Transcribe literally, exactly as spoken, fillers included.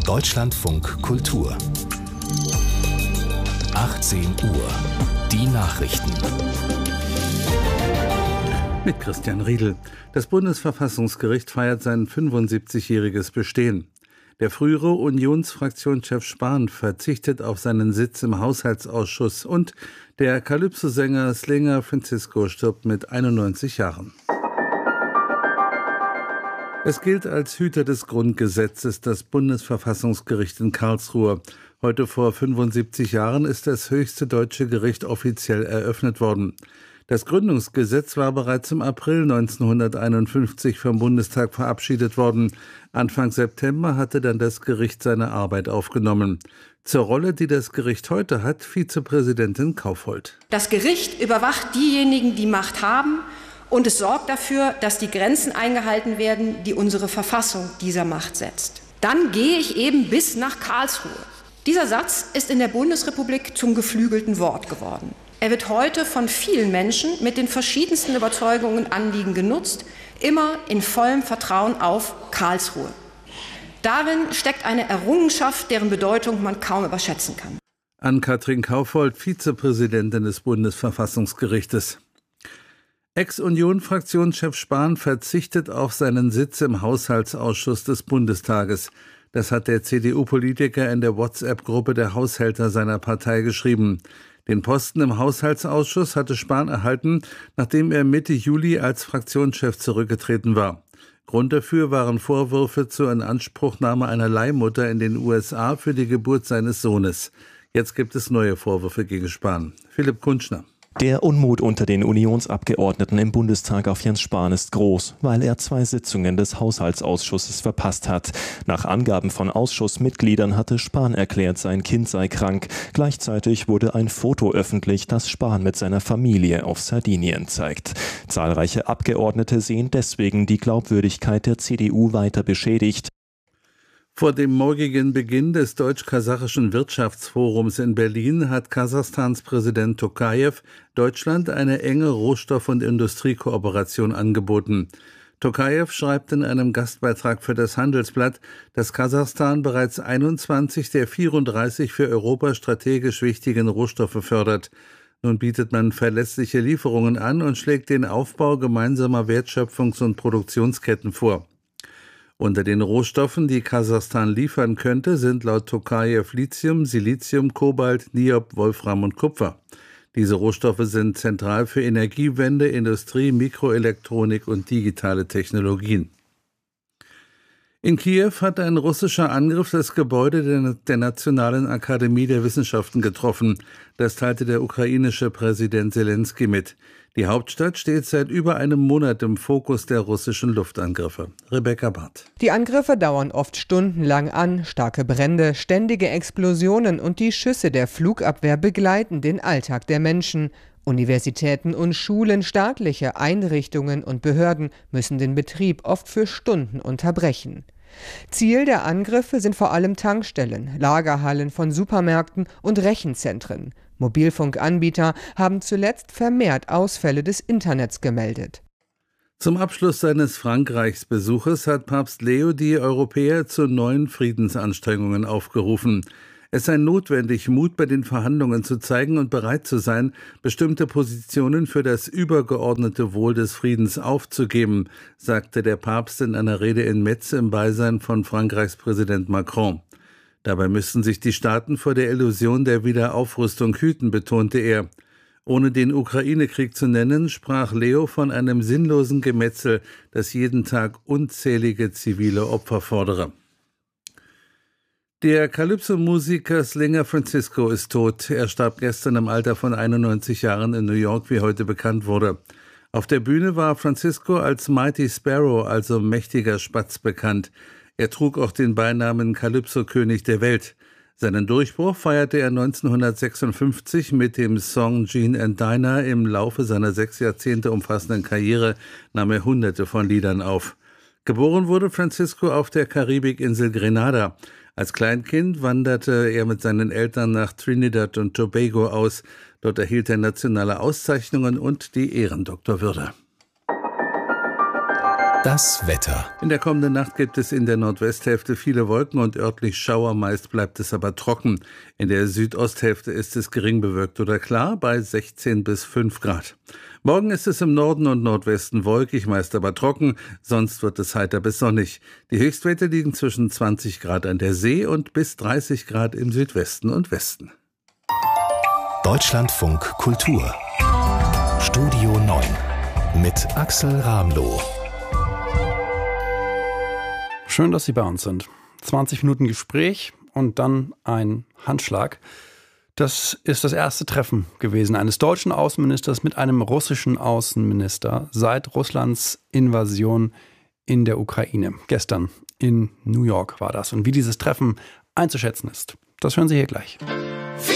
Deutschlandfunk Kultur. achtzehn Uhr. Die Nachrichten. Mit Christian Riedel. Das Bundesverfassungsgericht feiert sein fünfundsiebzigjähriges Bestehen. Der frühere Unionsfraktionschef Spahn verzichtet auf seinen Sitz im Haushaltsausschuss und der Calypso-Sänger Slinger Francisco stirbt mit einundneunzig Jahren. Es gilt als Hüter des Grundgesetzes das Bundesverfassungsgericht in Karlsruhe. Heute vor fünfundsiebzig Jahren ist das höchste deutsche Gericht offiziell eröffnet worden. Das Gründungsgesetz war bereits im April neunzehnhunderteinundfünfzig vom Bundestag verabschiedet worden. Anfang September hatte dann das Gericht seine Arbeit aufgenommen. Zur Rolle, die das Gericht heute hat, Vizepräsidentin Kaufhold. Das Gericht überwacht diejenigen, die Macht haben, und es sorgt dafür, dass die Grenzen eingehalten werden, die unsere Verfassung dieser Macht setzt. Dann gehe ich eben bis nach Karlsruhe. Dieser Satz ist in der Bundesrepublik zum geflügelten Wort geworden. Er wird heute von vielen Menschen mit den verschiedensten Überzeugungen und Anliegen genutzt, immer in vollem Vertrauen auf Karlsruhe. Darin steckt eine Errungenschaft, deren Bedeutung man kaum überschätzen kann. Ann-Kathrin Kaufhold, Vizepräsidentin des Bundesverfassungsgerichtes. Ex-Union-Fraktionschef Spahn verzichtet auf seinen Sitz im Haushaltsausschuss des Bundestages. Das hat der C D U-Politiker in der WhatsApp-Gruppe der Haushälter seiner Partei geschrieben. Den Posten im Haushaltsausschuss hatte Spahn erhalten, nachdem er Mitte Juli als Fraktionschef zurückgetreten war. Grund dafür waren Vorwürfe zur Inanspruchnahme einer Leihmutter in den U S A für die Geburt seines Sohnes. Jetzt gibt es neue Vorwürfe gegen Spahn. Philipp Kunschner. Der Unmut unter den Unionsabgeordneten im Bundestag auf Jens Spahn ist groß, weil er zwei Sitzungen des Haushaltsausschusses verpasst hat. Nach Angaben von Ausschussmitgliedern hatte Spahn erklärt, sein Kind sei krank. Gleichzeitig wurde ein Foto öffentlich, das Spahn mit seiner Familie auf Sardinien zeigt. Zahlreiche Abgeordnete sehen deswegen die Glaubwürdigkeit der C D U weiter beschädigt. Vor dem morgigen Beginn des Deutsch-Kasachischen Wirtschaftsforums in Berlin hat Kasachstans Präsident Tokajew Deutschland eine enge Rohstoff- und Industriekooperation angeboten. Tokajew schreibt in einem Gastbeitrag für das Handelsblatt, dass Kasachstan bereits einundzwanzig der vierunddreißig für Europa strategisch wichtigen Rohstoffe fördert. Nun bietet man verlässliche Lieferungen an und schlägt den Aufbau gemeinsamer Wertschöpfungs- und Produktionsketten vor. Unter den Rohstoffen, die Kasachstan liefern könnte, sind laut Tokajew Lithium, Silizium, Kobalt, Niob, Wolfram und Kupfer. Diese Rohstoffe sind zentral für Energiewende, Industrie, Mikroelektronik und digitale Technologien. In Kiew hat ein russischer Angriff das Gebäude der, der Nationalen Akademie der Wissenschaften getroffen. Das teilte der ukrainische Präsident Selenskyj mit. Die Hauptstadt steht seit über einem Monat im Fokus der russischen Luftangriffe. Rebecca Barth. Die Angriffe dauern oft stundenlang an. Starke Brände, ständige Explosionen und die Schüsse der Flugabwehr begleiten den Alltag der Menschen. Universitäten und Schulen, staatliche Einrichtungen und Behörden müssen den Betrieb oft für Stunden unterbrechen. Ziel der Angriffe sind vor allem Tankstellen, Lagerhallen von Supermärkten und Rechenzentren. Mobilfunkanbieter haben zuletzt vermehrt Ausfälle des Internets gemeldet. Zum Abschluss seines Frankreichsbesuches hat Papst Leo die Europäer zu neuen Friedensanstrengungen aufgerufen. Es sei notwendig, Mut bei den Verhandlungen zu zeigen und bereit zu sein, bestimmte Positionen für das übergeordnete Wohl des Friedens aufzugeben, sagte der Papst in einer Rede in Metz im Beisein von Frankreichs Präsident Macron. Dabei müssten sich die Staaten vor der Illusion der Wiederaufrüstung hüten, betonte er. Ohne den Ukraine-Krieg zu nennen, sprach Leo von einem sinnlosen Gemetzel, das jeden Tag unzählige zivile Opfer fordere. Der Calypso-Musiker Slinger Francisco ist tot. Er starb gestern im Alter von einundneunzig Jahren in New York, wie heute bekannt wurde. Auf der Bühne war Francisco als Mighty Sparrow, also mächtiger Spatz, bekannt. Er trug auch den Beinamen Calypso-König der Welt. Seinen Durchbruch feierte er neunzehnhundertsechsundfünfzig mit dem Song Gene and Dinah. Im Laufe seiner sechs Jahrzehnte umfassenden Karriere nahm er hunderte von Liedern auf. Geboren wurde Francisco auf der Karibikinsel Grenada. Als Kleinkind wanderte er mit seinen Eltern nach Trinidad und Tobago aus. Dort erhielt er nationale Auszeichnungen und die Ehrendoktorwürde. Das Wetter. In der kommenden Nacht gibt es in der Nordwesthälfte viele Wolken und örtlich Schauer, meist bleibt es aber trocken. In der Südosthälfte ist es gering bewölkt oder klar bei sechzehn bis fünf Grad. Morgen ist es im Norden und Nordwesten wolkig, meist aber trocken, sonst wird es heiter bis sonnig. Die Höchstwerte liegen zwischen zwanzig Grad an der See und bis dreißig Grad im Südwesten und Westen. Deutschlandfunk Kultur. Studio neun mit Axel Ramloh. Schön, dass Sie bei uns sind. zwanzig Minuten Gespräch und dann ein Handschlag. Das ist das erste Treffen gewesen eines deutschen Außenministers mit einem russischen Außenminister seit Russlands Invasion in der Ukraine. Gestern in New York war das. Und wie dieses Treffen einzuschätzen ist, das hören Sie hier gleich.